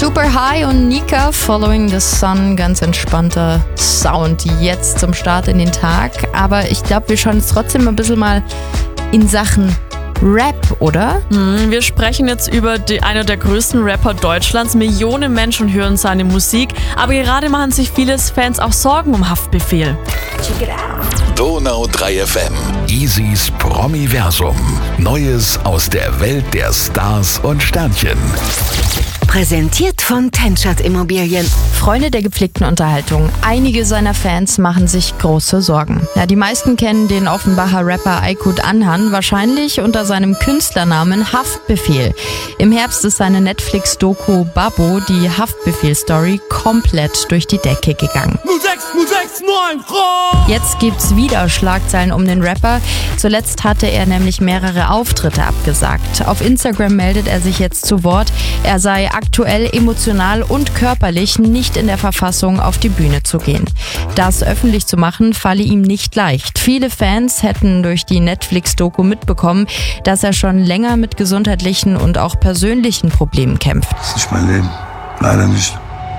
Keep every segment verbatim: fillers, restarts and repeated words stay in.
Super High und Nika, Following the Sun, ganz entspannter Sound jetzt zum Start in den Tag. Aber ich glaube, wir schauen jetzt trotzdem ein bisschen mal in Sachen Rap, oder? Hm, wir sprechen jetzt über die, einer der größten Rapper Deutschlands. Millionen Menschen hören seine Musik, aber gerade machen sich viele Fans auch Sorgen um Haftbefehl. Donau drei F M. Easys Promiversum. Neues aus der Welt der Stars und Sternchen. Präsentiert von Tenschert Immobilien. Freunde der gepflegten Unterhaltung. Einige seiner Fans machen sich große Sorgen. Ja, die meisten kennen den Offenbacher Rapper Aykut Anhan wahrscheinlich unter seinem Künstlernamen Haftbefehl. Im Herbst ist seine Netflix-Doku Babbo, die Haftbefehl-Story, komplett durch die Decke gegangen. null sechs null sechs neun Frau! Jetzt gibt's wieder Schlagzeilen um den Rapper. Zuletzt hatte er nämlich mehrere Auftritte abgesagt. Auf Instagram meldet er sich jetzt zu Wort. Er sei aktuell emotional und körperlich nicht in der Verfassung, auf die Bühne zu gehen. Das öffentlich zu machen, falle ihm nicht leicht. Viele Fans hätten durch die Netflix-Doku mitbekommen, dass er schon länger mit gesundheitlichen und auch persönlichen Problemen kämpft. Das ist nicht mein Leben. Leider nicht.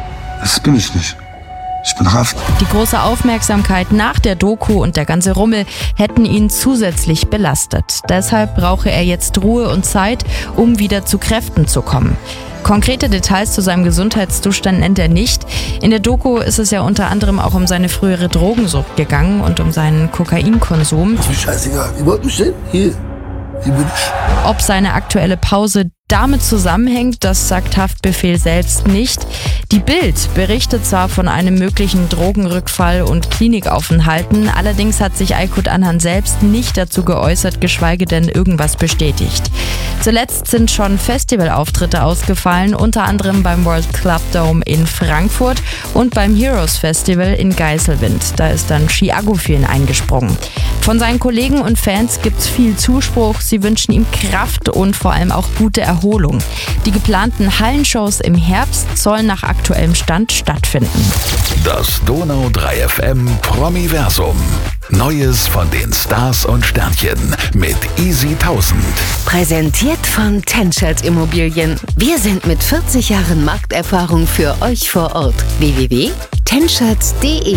Das bin ich nicht. Ich bin Haft. Die große Aufmerksamkeit nach der Doku und der ganze Rummel hätten ihn zusätzlich belastet. Deshalb brauche er jetzt Ruhe und Zeit, um wieder zu Kräften zu kommen. Konkrete Details zu seinem Gesundheitszustand nennt er nicht. In der Doku ist es ja unter anderem auch um seine frühere Drogensucht gegangen und um seinen Kokainkonsum. Ist mir scheißegal. Ihr wollt mich sehen? Hier. Hier bin ich. Ob seine aktuelle Pause damit zusammenhängt, das sagt Haftbefehl selbst nicht. Die Bild berichtet zwar von einem möglichen Drogenrückfall und Klinikaufenthalten, allerdings hat sich Aykut Anhan selbst nicht dazu geäußert, geschweige denn irgendwas bestätigt. Zuletzt sind schon Festivalauftritte ausgefallen, unter anderem beim World Club Dome in Frankfurt und beim Heroes Festival in Geiselwind. Da ist dann Chiago für ihn eingesprungen. Von seinen Kollegen und Fans gibt's viel Zuspruch. Sie wünschen ihm Kraft und vor allem auch gute Erholung. Die geplanten Hallenshows im Herbst sollen nach aktuellem Stand stattfinden. Das Donau drei F M Promiversum. Neues von den Stars und Sternchen mit Easy tausend. Präsentiert von Tenschert Immobilien. Wir sind mit vierzig Jahren Markterfahrung für euch vor Ort. w w w punkt tenschert punkt de